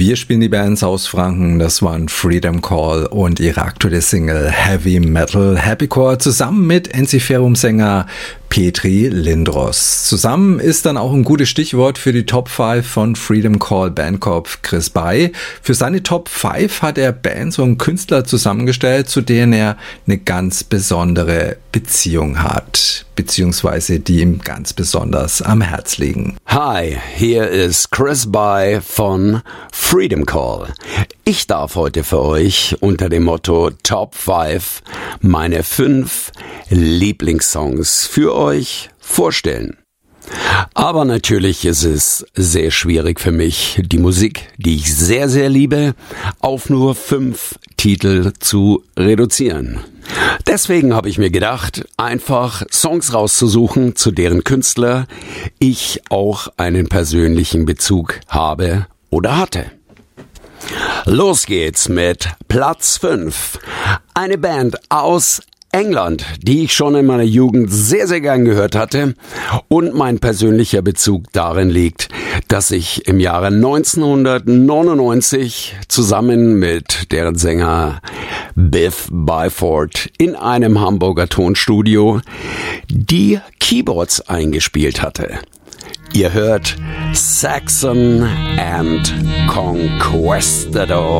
Wir spielen die Bands aus Franken, das waren Freedom Call und ihre aktuelle Single Heavy Metal Happycore zusammen mit Ensiferum-Sänger Petri Lindros. Zusammen ist dann auch ein gutes Stichwort für die Top 5 von Freedom Call Bandkopf Chris Bay. Für seine Top 5 hat er Bands und Künstler zusammengestellt, zu denen er eine ganz besondere Beziehung hat, beziehungsweise die ihm ganz besonders am Herz liegen. Hi, hier ist Chris Bay von Freedom Call. Ich darf heute für euch unter dem Motto Top 5 meine 5 Lieblingssongs für euch vorstellen. Aber natürlich ist es sehr schwierig für mich, die Musik, die ich sehr, sehr liebe, auf nur 5 Titel zu reduzieren. Deswegen habe ich mir gedacht, einfach Songs rauszusuchen, zu deren Künstler ich auch einen persönlichen Bezug habe oder hatte. Los geht's mit Platz 5. Eine Band aus England, die ich schon in meiner Jugend sehr, sehr gern gehört hatte, und mein persönlicher Bezug darin liegt, dass ich im Jahre 1999 zusammen mit deren Sänger Biff Byford in einem Hamburger Tonstudio die Keyboards eingespielt hatte. Ihr hört Saxon and Conquistador.